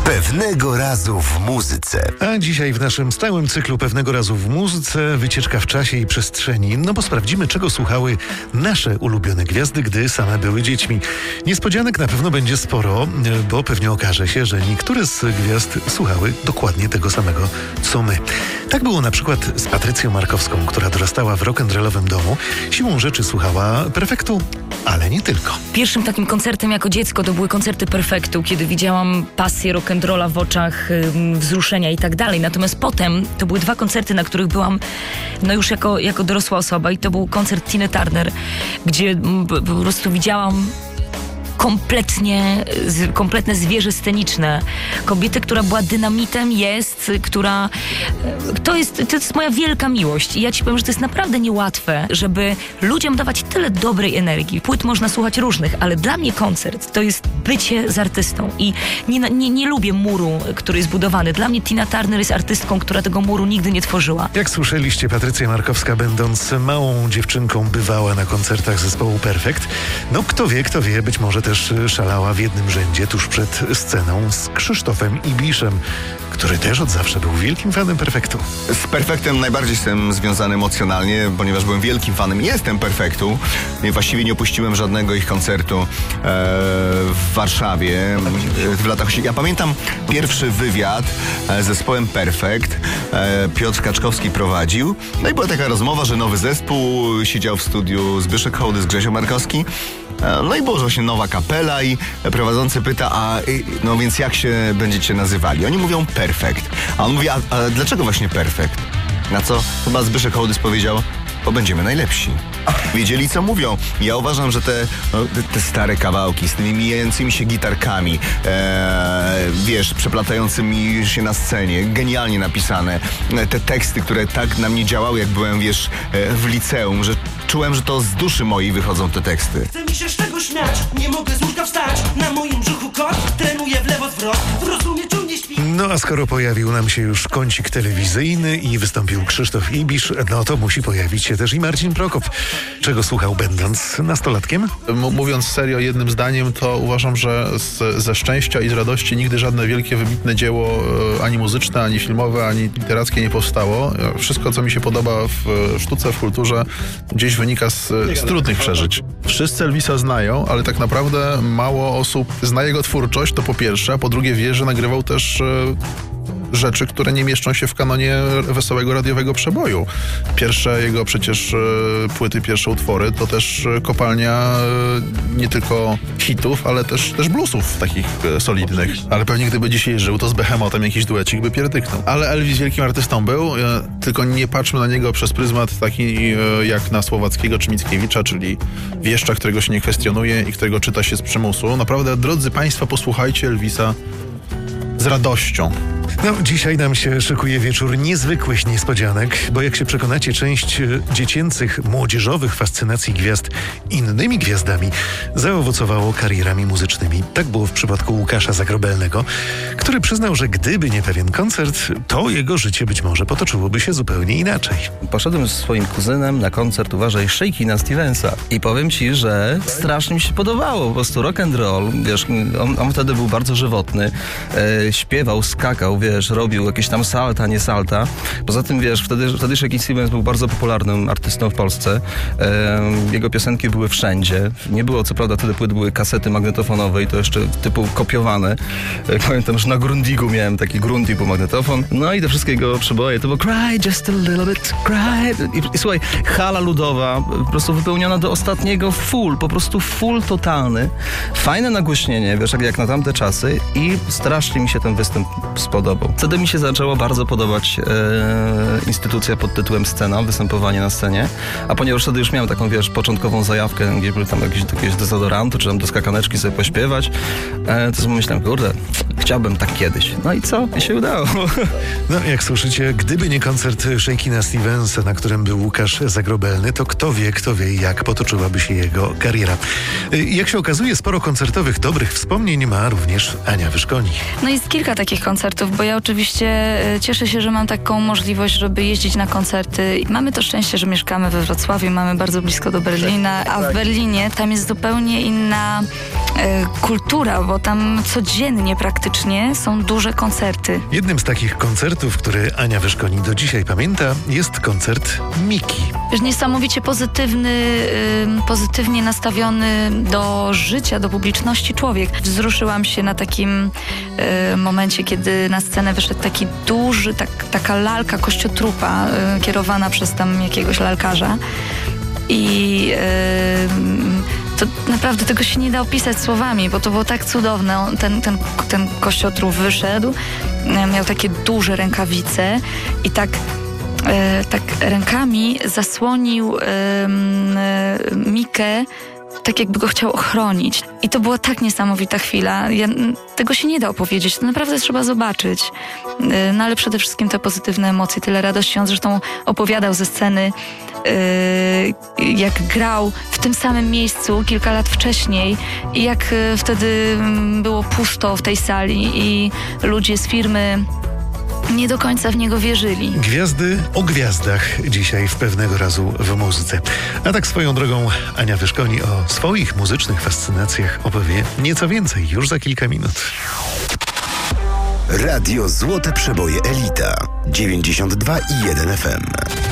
Pewnego razu w muzyce. A dzisiaj w naszym stałym cyklu Pewnego razu w muzyce wycieczka w czasie i przestrzeni. No bo sprawdzimy, czego słuchały nasze ulubione gwiazdy, gdy same były dziećmi. Niespodzianek na pewno będzie sporo, bo pewnie okaże się, że niektóre z gwiazd słuchały dokładnie tego samego, co my. Tak było na przykład z Patrycją Markowską, która dorastała w rock'n'rollowym domu. Siłą rzeczy słuchała Perfektu, ale nie tylko. Pierwszym takim koncertem jako dziecko to były koncerty Perfektu, kiedy widziałam pasję rock'n'rolla w oczach, wzruszenia i tak dalej. Natomiast potem to były 2 koncerty, na których byłam już jako dorosła osoba i to był koncert Tiny Turner, gdzie po prostu widziałam kompletne zwierzę sceniczne. Kobietę, która była dynamitem, to jest moja wielka miłość. I ja ci powiem, że to jest naprawdę niełatwe, żeby ludziom dawać tyle dobrej energii. Płyt można słuchać różnych, ale dla mnie koncert to jest bycie z artystą. I nie lubię muru, który jest budowany. Dla mnie Tina Turner jest artystką, która tego muru nigdy nie tworzyła. Jak słyszeliście, Patrycja Markowska, będąc małą dziewczynką, bywała na koncertach zespołu Perfekt. No kto wie, być może też szalała w jednym rzędzie tuż przed sceną z Krzysztofem Ibiszem, który też od zawsze był wielkim fanem Perfektu. Z Perfektem najbardziej jestem związany emocjonalnie, ponieważ byłem wielkim fanem i jestem Perfektu. Właściwie nie opuściłem żadnego ich koncertu w Warszawie w latach. Ja pamiętam pierwszy wywiad z zespołem Perfekt. Piotr Kaczkowski prowadził. No i była taka rozmowa, że nowy zespół, siedział w studiu Zbyszek Hołdy z Grzesio Markowski. No i było właśnie nowa kapela i prowadzący pyta, no więc jak się będziecie nazywali? Oni mówią Perfekt. A on mówi, a dlaczego właśnie Perfekt? Na co chyba Zbyszek Hołdys powiedział, bo będziemy najlepsi. Wiedzieli, co mówią. Ja uważam, że te stare kawałki z tymi mijającymi się gitarkami, przeplatającymi się na scenie, genialnie napisane, te teksty, które tak na mnie działały, jak byłem, w liceum, że czułem, że to z duszy mojej wychodzą te teksty. Chcę mi się z czego śmiać, nie mogę z łóżka wstać, na moim brzuchu kot, trenuję w lewo zwrot, zrozumie, czy nie śpi. No a skoro pojawił nam się już kącik telewizyjny i wystąpił Krzysztof Ibisz, no to musi pojawić się też i Marcin Prokop. Czego słuchał, będąc nastolatkiem? Mówiąc serio, jednym zdaniem, to uważam, że ze szczęścia i z radości nigdy żadne wielkie, wybitne dzieło ani muzyczne, ani filmowe, ani literackie nie powstało. Wszystko, co mi się podoba w sztuce, w kulturze, gdzieś wynika z trudnych przeżyć. Wszyscy Elvisa znają, ale tak naprawdę mało osób zna jego twórczość, to po pierwsze, a po drugie wie, że nagrywał też rzeczy, które nie mieszczą się w kanonie wesołego radiowego przeboju. Pierwsze jego przecież płyty, pierwsze utwory to też kopalnia nie tylko hitów, ale też bluesów takich solidnych. Ale pewnie gdyby dzisiaj żył, to z Behemotem jakiś duecik by pierdyknął. Ale Elvis wielkim artystą był, tylko nie patrzmy na niego przez pryzmat taki jak na Słowackiego czy Mickiewicza, czyli wieszcza, którego się nie kwestionuje i którego czyta się z przymusu. Naprawdę, drodzy Państwo, posłuchajcie Elvisa z radością. No, dzisiaj nam się szykuje wieczór niezwykłych niespodzianek, bo jak się przekonacie, część dziecięcych, młodzieżowych fascynacji gwiazd innymi gwiazdami zaowocowało karierami muzycznymi. Tak było w przypadku Łukasza Zagrobelnego, który przyznał, że gdyby nie pewien koncert, to jego życie być może potoczyłoby się zupełnie inaczej. Poszedłem z swoim kuzynem na koncert, uważaj, Shakina Stevensa i powiem ci, że strasznie mi się podobało, po prostu rock and roll, on wtedy był bardzo żywotny, śpiewał, skakał, robił jakieś tam salta, nie salta. Poza tym, wtedy Shakin' Stevens był bardzo popularnym artystą w Polsce. Jego piosenki były wszędzie. Nie było, co prawda, wtedy płyt były kasety magnetofonowe i to jeszcze typu kopiowane. Pamiętam, że na Grundigu miałem taki Grundig był magnetofon. No i te wszystkie jego przeboje to było Cry just a little bit, cry. I słuchaj, hala ludowa, po prostu wypełniona do ostatniego full, po prostu full totalny. Fajne nagłośnienie, jak na tamte czasy i strasznie mi się ten występ spodobał. Wtedy mi się zaczęło bardzo podobać instytucja pod tytułem Scena, występowanie na scenie, a ponieważ wtedy już miałem taką, początkową zajawkę, gdzie były tam jakieś dezodoranty, czy tam do skakaneczki sobie pośpiewać, to sobie myślałem, kurde, chciałbym tak kiedyś. No i co? I się udało. No, jak słyszycie, gdyby nie koncert Shakina Stevensa, na którym był Łukasz Zagrobelny, to kto wie, jak potoczyłaby się jego kariera. Jak się okazuje, sporo koncertowych, dobrych wspomnień ma również Ania Wyszkoni. No jest kilka takich koncertów, bo ja oczywiście cieszę się, że mam taką możliwość, żeby jeździć na koncerty. Mamy to szczęście, że mieszkamy we Wrocławiu, mamy bardzo blisko do Berlina, a w Berlinie tam jest zupełnie inna kultura, bo tam codziennie praktycznie są duże koncerty. Jednym z takich koncertów, który Ania Wyszkoni do dzisiaj pamięta, jest koncert Miki. Niesamowicie pozytywnie nastawiony do życia, do publiczności człowiek. Wzruszyłam się na takim momencie, kiedy na scenę wyszedł taki duży, taka lalka kościotrupa kierowana przez tam jakiegoś lalkarza. I to naprawdę tego się nie da opisać słowami, bo to było tak cudowne. Ten kościotrup wyszedł, miał takie duże rękawice i tak rękami zasłonił Mikę, tak jakby go chciał ochronić. I to była tak niesamowita chwila. Tego się nie da opowiedzieć, to naprawdę trzeba zobaczyć. No ale przede wszystkim te pozytywne emocje, tyle radości. On zresztą opowiadał ze sceny, jak grał w tym samym miejscu kilka lat wcześniej i jak wtedy było pusto w tej sali i ludzie z firmy nie do końca w niego wierzyli. Gwiazdy o gwiazdach dzisiaj w Pewnego Razu w muzyce. A tak swoją drogą Ania Wyszkoni o swoich muzycznych fascynacjach opowie nieco więcej już za kilka minut. Radio Złote Przeboje Elita 92,1 FM.